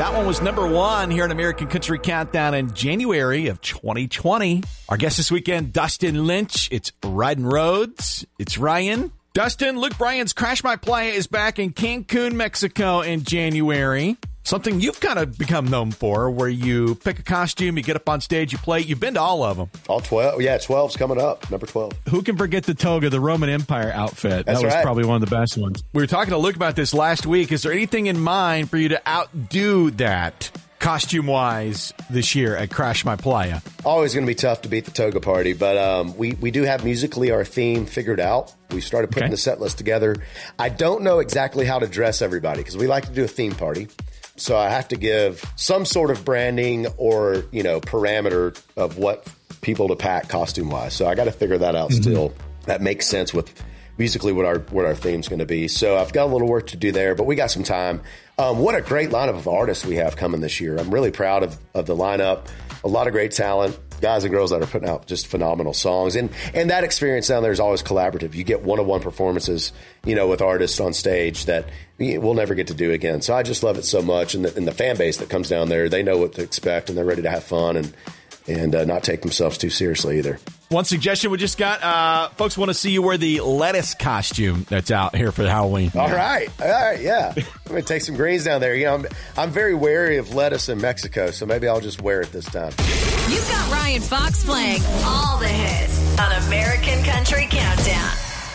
That one was number 1 here in American Country Countdown in January of 2020. Our guest this weekend, Dustin Lynch. It's Riding Roads. It's Ryan. Dustin, Luke Bryan's Crash My Playa is back in Cancun, Mexico in January. Something you've kind of become known for, where you pick a costume, you get up on stage, you play. You've been to all of them. All 12. Yeah, 12's coming up, number 12. Who can forget the toga, the Roman Empire outfit? That's that was right. Probably one of the best ones. We were talking to Luke about this last week. Is there anything in mind for you to outdo that costume-wise this year at Crash My Playa? Always going to be tough to beat the toga party, but we do have musically our theme figured out. We started putting the set list together. I don't know exactly how to dress everybody because we like to do a theme party. So I have to give some sort of branding or, parameter of what people to pack costume-wise. So I got to figure that out still. That makes sense with musically what our theme's going to be. So I've got a little work to do there, but we got some time. What a great lineup of artists we have coming this year. I'm really proud of the lineup. A lot of great talent. Guys and girls that are putting out just phenomenal songs. And that experience down there is always collaborative. You get one-on-one performances, with artists on stage that we'll never get to do again. So I just love it so much. And the fan base that comes down there, they know what to expect and they're ready to have fun and not take themselves too seriously either. One suggestion we just got, folks want to see you wear the lettuce costume that's out here for Halloween. All right, yeah. I'm going to take some greens down there. I'm very wary of lettuce in Mexico, so maybe I'll just wear it this time. You've got Ryan Fox playing all the hits on American Country Countdown.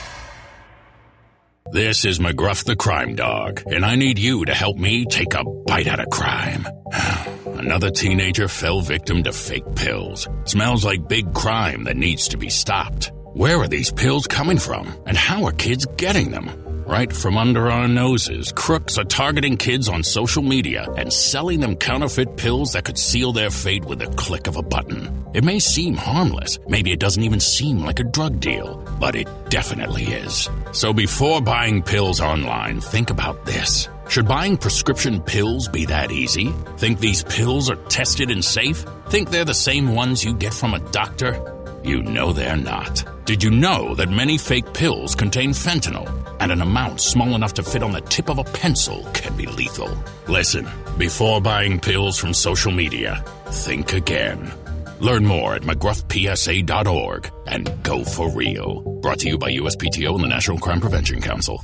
This is McGruff the Crime Dog, and I need you to help me take a bite out of crime. Another teenager fell victim to fake pills. Smells like big crime that needs to be stopped. Where are these pills coming from, and how are kids getting them? Right from under our noses, crooks are targeting kids on social media and selling them counterfeit pills that could seal their fate with a click of a button. It may seem harmless. Maybe it doesn't even seem like a drug deal, but it definitely is. So before buying pills online, think about this. Should buying prescription pills be that easy? Think these pills are tested and safe? Think they're the same ones you get from a doctor? You know they're not. Did you know that many fake pills contain fentanyl? And an amount small enough to fit on the tip of a pencil can be lethal. Listen, before buying pills from social media, think again. Learn more at McGruffPSA.org and go for real. Brought to you by USPTO and the National Crime Prevention Council.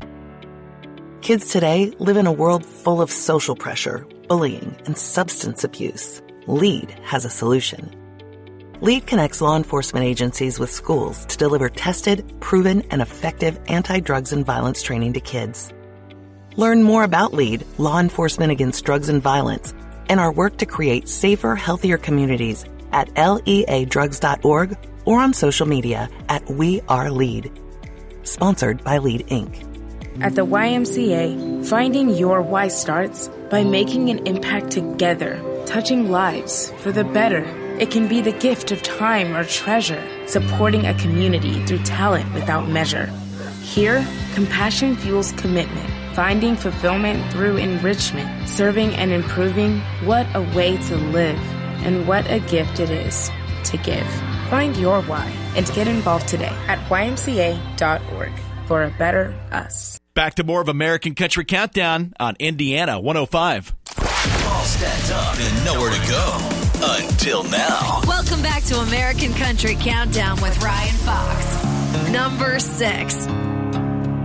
Kids today live in a world full of social pressure, bullying, and substance abuse. LEAD has a solution. LEAD connects law enforcement agencies with schools to deliver tested, proven, and effective anti-drugs and violence training to kids. Learn more about LEAD, Law Enforcement Against Drugs and Violence, and our work to create safer, healthier communities at leadrugs.org or on social media at WeAreLEAD. Sponsored by LEAD, Inc. At the YMCA, finding your why starts by making an impact together, touching lives for the better. It can be the gift of time or treasure, supporting a community through talent without measure. Here, compassion fuels commitment, finding fulfillment through enrichment, serving and improving. What a way to live, and what a gift it is to give. Find your why and get involved today at ymca.org for a better us. Back to more of American Country Countdown on Indiana 105. All stacked up and nowhere to go. Until now. Welcome back to American Country Countdown with Ryan Fox. Number 6.